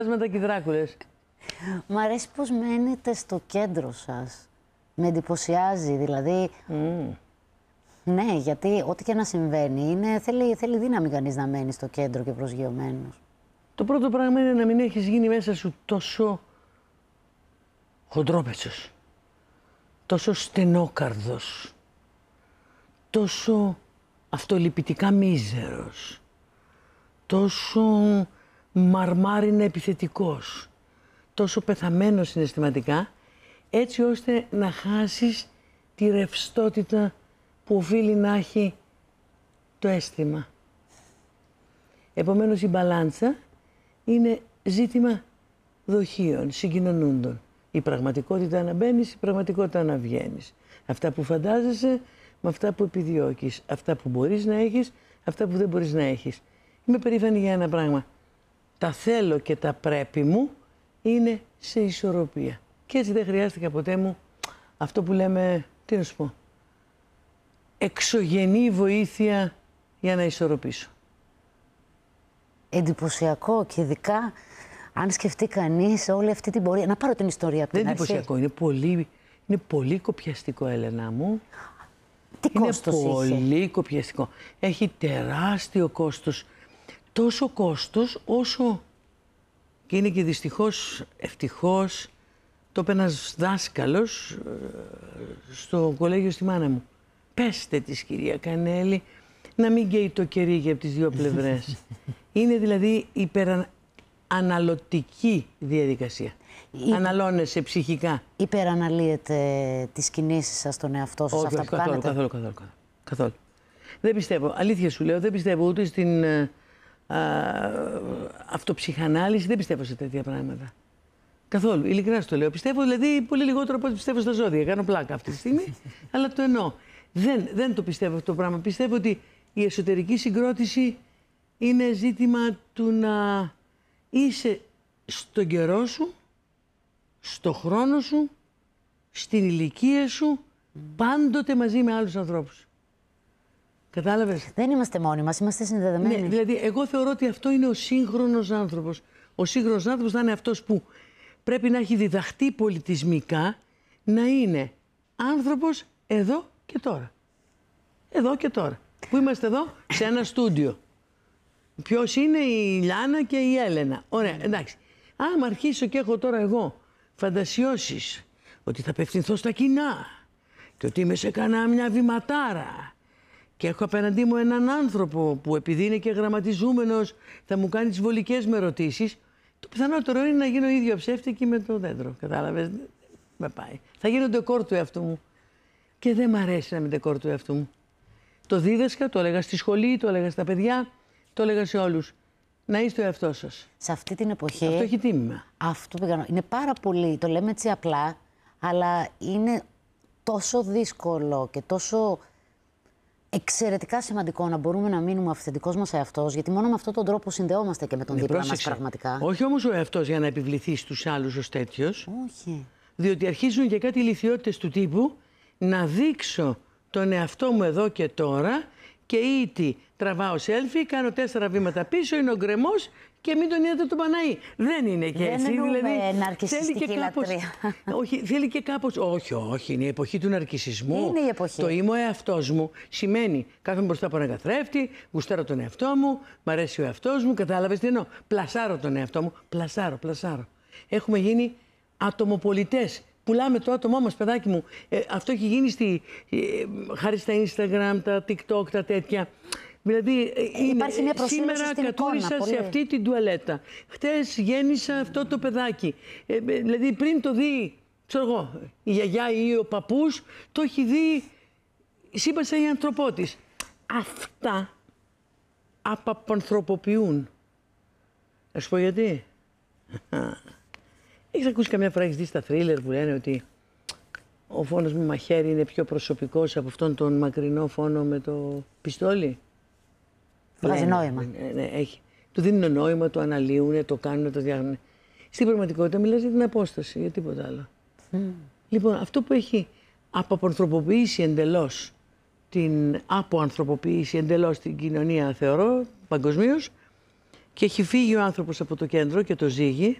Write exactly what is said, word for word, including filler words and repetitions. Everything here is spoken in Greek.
με τα Κιδράκουλες. Μ' αρέσει πως μένετε στο κέντρο σας. Με εντυπωσιάζει, δηλαδή... Mm. Ναι, γιατί ό,τι και να συμβαίνει, είναι, θέλει, θέλει δύναμη κανείς να μένει στο κέντρο και προσγειωμένος. Το πρώτο πράγμα είναι να μην έχεις γίνει μέσα σου τόσο χοντρόπετσος, τόσο στενόκαρδος, τόσο αυτολυπητικά μίζερος, τόσο μαρμάρινα επιθετικός, τόσο πεθαμένος συναισθηματικά, έτσι ώστε να χάσεις τη ρευστότητα που οφείλει να έχει το αίσθημα. Επομένως η μπαλάντσα είναι ζήτημα δοχείων, συγκοινωνούντων. Η πραγματικότητα αναμπαίνεις, η πραγματικότητα αναβγαίνεις. Αυτά που φαντάζεσαι με αυτά που επιδιώκεις. Αυτά που μπορείς να έχεις, αυτά που δεν μπορείς να έχεις. Είμαι περήφανη για ένα πράγμα. Τα θέλω και τα πρέπει μου είναι σε ισορροπία. Και έτσι δεν χρειάστηκα ποτέ μου αυτό που λέμε, τι να σου πω, εξωγενή βοήθεια για να ισορροπήσω. Εντυπωσιακό και ειδικά αν σκεφτεί κανείς όλη αυτή την πορεία. Να πάρω την ιστορία από την αρχή. Δεν είναι εντυπωσιακό, είναι πολύ, είναι πολύ κοπιαστικό, Έλενα μου. Τι είναι κόστος είχε? πολύ κοπιαστικό. Έχει τεράστιο κόστος. Τόσο κόστος όσο, και είναι και δυστυχώς, ευτυχώς, το είπε ένας δάσκαλος στο κολέγιο στη μάνα μου. Πέστε της, κυρία Κανέλη, να μην καίει το κερί από τις δύο πλευρές. Είναι δηλαδή υπεραναλωτική διαδικασία. Η... Αναλώνεσαι ψυχικά. Υπεραναλύετε τις κινήσεις σας στον εαυτό σας, όχι, αυτά όχι, που καθόλου, κάνετε? Καθόλου, καθόλου, καθόλου, καθόλου. Δεν πιστεύω, αλήθεια σου λέω, δεν πιστεύω ούτε στην α, α, αυτοψυχανάλυση, δεν πιστεύω σε τέτοια πράγματα. Καθόλου, ειλικρινά σου το λέω. Πιστεύω δηλαδή πολύ λιγότερο από ό,τι πιστεύω στα ζώδια. Κάνω πλάκα αυτή τη στιγμή, αλλά το εννοώ. Δεν, δεν το πιστεύω αυτό το πράγμα. Πιστεύω ότι η εσωτερική συγκρότηση είναι ζήτημα του να είσαι στον καιρό σου, στο χρόνο σου, στην ηλικία σου, πάντοτε μαζί με άλλους ανθρώπους. Κατάλαβες? Δεν είμαστε μόνοι μας, είμαστε συνδεδεμένοι. Ναι, δηλαδή εγώ θεωρώ ότι αυτό είναι ο σύγχρονος άνθρωπος. Ο σύγχρονος άνθρωπος θα είναι αυτός που πρέπει να έχει διδαχτεί πολιτισμικά να είναι άνθρωπος εδώ και τώρα. Εδώ και τώρα. Που είμαστε εδώ σε ένα στούντιο. Ποιος είναι η Λιάννα και η Έλενα. Ωραία, εντάξει. Άμα αρχίσω και έχω τώρα εγώ φαντασιώσεις ότι θα απευθυνθώ στα κοινά και ότι είμαι σε κανένα μια βηματάρα και έχω απέναντί μου έναν άνθρωπο που επειδή είναι και γραμματιζούμενος θα μου κάνει τις βολικές με ερωτήσεις, το πιθανότερο είναι να γίνω ίδιο ψεύτικη με το δέντρο. Κατάλαβες? Με πάει. Θα γίνω ντεκόρ του εαυτού μου. Και δεν μ' αρέσει να είμαι ντεκόρ του εαυτού μου. Το δίδασκα, το έλεγα στη σχολή, το έλεγα στα παιδιά, το έλεγα σε όλους. Να είστε ο εαυτός σας. Σε αυτή την εποχή... Αυτό έχει τίμημα. Αυτό πήγα... Είναι πάρα πολύ, το λέμε έτσι απλά, αλλά είναι τόσο δύσκολο και τόσο εξαιρετικά σημαντικό να μπορούμε να μείνουμε αυθεντικός μας εαυτός, γιατί μόνο με αυτόν τον τρόπο συνδεόμαστε και με τον ναι, δίπλα πρόσεξε. μας πραγματικά. Όχι όμως ο εαυτός για να επιβληθεί στους άλλους ως τέτοιος. Όχι. Διότι αρχίζουν και κάτι ηλιθιότητες του τύπου να δείξω τον εαυτό μου εδώ και τώρα και ήτι τραβάω selfie, κάνω τέσσερα βήματα πίσω, είναι ο γκρεμός και μην τον είδατε τον Παναή. Δεν είναι και δεν έτσι. Δεν δηλαδή, ναρκισσιστική θέλει και κάπως, όχι, θέλει και κάπως... Όχι, όχι, είναι η εποχή του ναρκισσισμού. Είναι η εποχή. Το είμαι ο εαυτός μου σημαίνει κάθομαι μπροστά από ένα καθρέφτη, γουστάρω τον εαυτό μου, μ' αρέσει ο εαυτός μου, κατάλαβες τι εννοώ. Πλασάρω τον εαυτό μου, πλασάρω, πλασάρω. Έχουμε γίνει ατομοπολιτές. Πουλάμε το άτομό μας, παιδάκι μου. Ε, αυτό έχει γίνει στη, ε, χάρη στα Instagram, τα TikTok, τα τέτοια. Δηλαδή, ε, είναι, μια σήμερα κατούρισα σε αυτή την τουαλέτα. Χτες γέννησα αυτό το παιδάκι. Ε, δηλαδή, πριν το δει, ξέρω εγώ, η γιαγιά ή ο παππούς, το έχει δει, σύμπασα η ανθρωπότης. Αυτά απαπανθρωποποιούν. Να σου πω γιατί. Έχεις ακούσει καμιά φορά, έχεις δει στα θρίλερ που λένε ότι ο φόνος με μαχαίρι είναι πιο προσωπικός από αυτόν τον μακρινό φόνο με το πιστόλι? Βγάζει νόημα. Ναι, ναι, έχει. Του δίνουν νόημα, το αναλύουν, το κάνουν, το διάγνουν. Στην πραγματικότητα μιλάς για την απόσταση, για τίποτα άλλο. Mm. Λοιπόν, αυτό που έχει αποπανθρωποποιήσει εντελώς, την αποανθρωποποιήσει εντελώς την κοινωνία, θεωρώ, παγκοσμίως, και έχει φύγει ο άνθρωπος από το κέντρο και το ζύγι